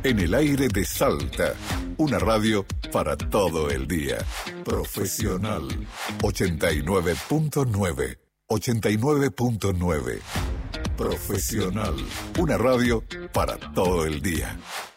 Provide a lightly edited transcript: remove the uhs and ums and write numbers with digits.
En el aire de Salta, una radio para todo el día. Profesional 89.9. 89.9. Profesional, una radio para todo el día.